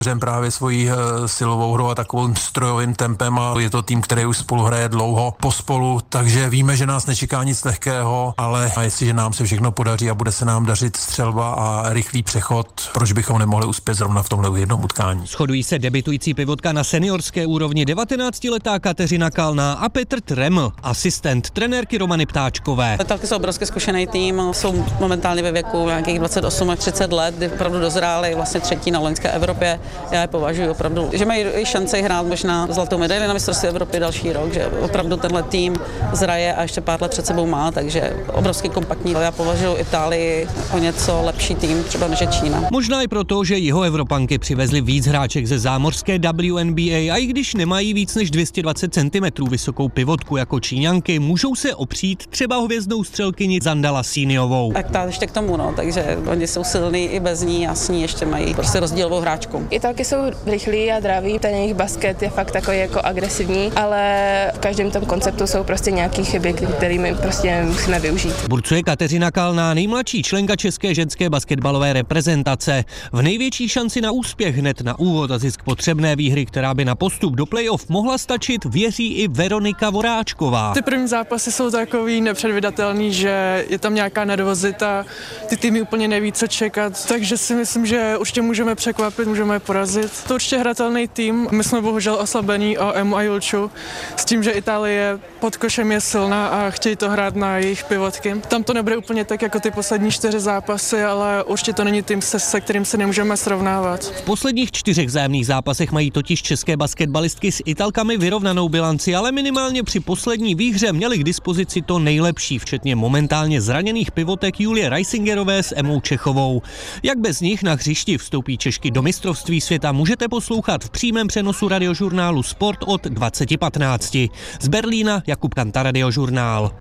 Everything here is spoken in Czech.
Řem právě svojí silovou hrou a takovým strojovým tempem a je to tým, který už spolu hraje dlouho pospolu, takže víme, že nás nečeká nic lehkého, ale jestliže nám se všechno podaří a bude se nám dařit střelba a rychlý přechod, proč bychom nemohli uspět zrovna v tomhle jednom utkání. Shodují se debutující pivotka na seniorské úrovni 19letá Kateřina Kalná a Petr Treml, asistent trenérky Romany Ptáčkové. Italky jsou obrovsky zkušený tým, jsou momentálně ve věku nějakých 28 až 30 let, kdy opravdu dozráli vlastně třetí na loňské Evropě. Já je považuji opravdu, že mají i šanci hrát možná zlatou medaili na mistrovství Evropy další rok, že opravdu tenhle tým zraje a ještě pár let před sebou má, takže obrovský kompaktní. Já považuji Itálii o něco lepší tým, třeba než je Čína. Možná i proto, že jihoevropanky přivezly víc hráček ze zámořské WNBA a i když nemají víc než 220 cm vysokou pivotku jako Číňanky, můžou se opřít třeba hvězdnou střelkyni Zanda Lassiniovou. Tak ta ještě k tomu, takže oni jsou silní i bez ní a s ní ještě mají prostě rozdílovou hráčku. Italky jsou rychlí a draví, ten jejich basket je fakt takový jako agresivní, ale v každém tom konceptu jsou prostě nějaké chyby, kterými prostě musíme využít. Burcuje Kateřina Kalná, nejmladší členka české ženské basketbalové reprezentace. V největší šanci na úspěch hned na úvod a zisk potřebné výhry, která by na postup do playoff mohla stačit, věří i Veronika Voráčková. Ty první zápasy jsou takový nepředvídatelný, že je tam nějaká nervozita, ty týmy úplně neví, co čekat, takže si myslím, že určitě můžeme překvapit, můžeme porazit. To určitě hratelný tým, my jsme bohužel oslabení o Emu a Julču, s tím, že Itálie pod košem je silná a chtějí to hrát na jejich pivotky. Tam to nebude úplně tak jako ty poslední 4 zápasy, ale určitě to není tým, se kterým se nemůžeme srovnávat. V posledních 4 vzájemných zápasech mají totiž české basketbalistky s Italkami vyrovnanou bilanci, ale minimálně při poslední výhře měli k dispozici to nejlepší, včetně momentálně zraněných pivotek Julie Reisingerové s Emou Čechovou. Jak bez nich na hřišti vstoupí Češky do mistrovství světa, můžete poslouchat v přímém přenosu radiožurnálu Sport od 20:15. Z Berlína Jakub Kanta, Radiožurnál.